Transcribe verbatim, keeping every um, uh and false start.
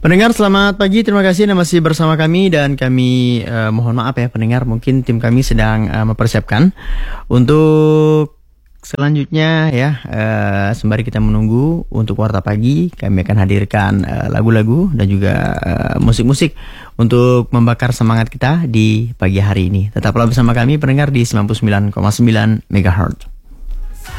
Pendengar selamat pagi, terima kasih Anda masih bersama kami dan kami uh, mohon maaf ya pendengar, mungkin tim kami sedang uh, mempersiapkan untuk selanjutnya ya, uh, sembari kita menunggu untuk Warta Pagi, kami akan hadirkan uh, lagu-lagu dan juga uh, musik-musik untuk membakar semangat kita di pagi hari ini. Tetaplah bersama kami pendengar di sembilan puluh sembilan koma sembilan megahertz.